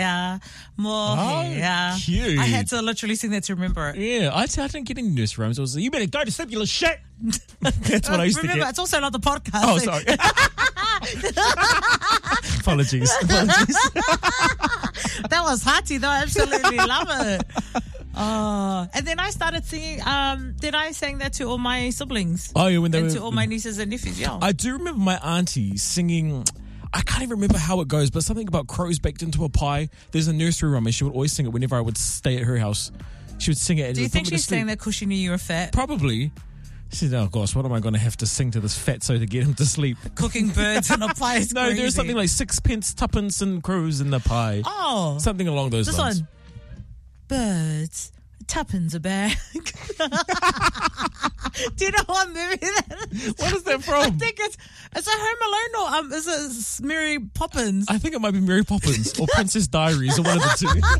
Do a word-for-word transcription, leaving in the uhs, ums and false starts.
Yeah, more Oh, yeah. cute. I had to literally sing that to remember it. Yeah, I, I didn't get any nursery rhymes. I was like, you better go to sleep, you little shit. That's what I used remember, to get. it's also not the podcast. Oh, sorry. Apologies. Apologies. That was hearty though. I absolutely love it. Oh, and then I started singing. Um, then I sang that to all my siblings. Oh, yeah, when they and were, to all my nieces and nephews. Yeah, I do remember my auntie singing. I can't even remember how it goes, but something about crows baked into a pie. There's a nursery rhyme, and she would always sing it whenever I would stay at her house. She would sing it. And do it you would think put me to she's saying sleep. that because she knew you were fat? Probably. She said, "Oh gosh, what am I going to have to sing to this fatso to get him to sleep?" Cooking birds in a pie is No, crazy. there's something like sixpence, tuppence, and crows in the pie. Oh, Something along those this lines. one. Birds, tuppence a bag. Do you know what movie that is? What is that from? I think it's it's a Home Alone or um, is it Mary Poppins? I think it might be Mary Poppins or Princess Diaries or one of the two.